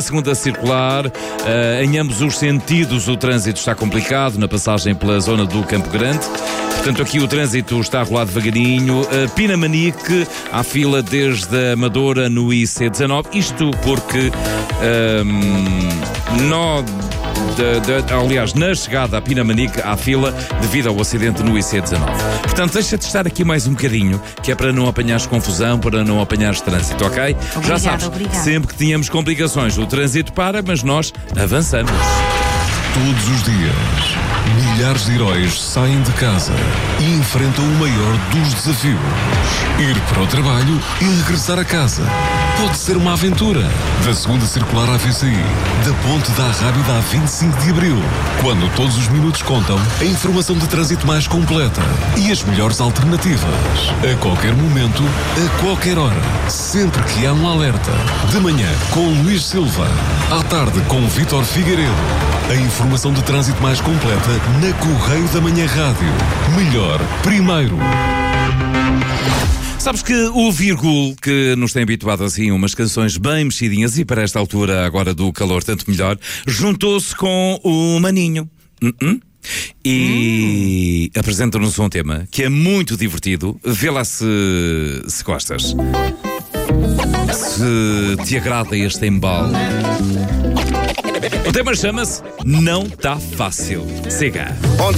segunda circular. Em ambos os sentidos o trânsito está complicado, na passagem pela zona do Campo Grande. Portanto, aqui o trânsito está a rolar devagarinho. Pinamanique, há fila desde a Amadora no IC19. Isto porque aliás, na chegada a Pinamanique há fila devido ao acidente no IC19. Portanto, deixa de estar aqui mais um bocadinho, que é para não apanhares confusão, para não apanhares trânsito, ok? Já sabes, sempre que tínhamos complicações, o trânsito para, mas nós avançamos. Todos os dias, milhares de heróis saem de casa e enfrentam o maior dos desafios. Ir para o trabalho e regressar a casa. Pode ser uma aventura. Da segunda circular AVCI, da ponte da Arrábida a 25 de Abril. Quando todos os minutos contam, a informação de trânsito mais completa e as melhores alternativas. A qualquer momento, a qualquer hora. Sempre que há um alerta. De manhã, com Luís Silva. À tarde, com Vítor Figueiredo. A informação de trânsito mais completa na Correio da Manhã Rádio. Melhor, primeiro. Sabes que o Virgul, que nos tem habituado assim umas canções bem mexidinhas e para esta altura agora do calor tanto melhor, juntou-se com o Maninho. E apresenta-nos um tema que é muito divertido. Vê lá se gostas. Se te agrada este embalo. O tema chama-se Não Tá Fácil. Siga.